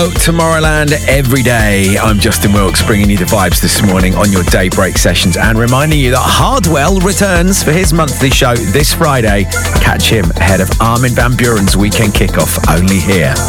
Tomorrowland every day. I'm Justin Wilkes, bringing you the vibes this morning on your Daybreak sessions and reminding you that Hardwell returns for his monthly show this Friday. Catch him ahead of Armin van Buuren's weekend kickoff only here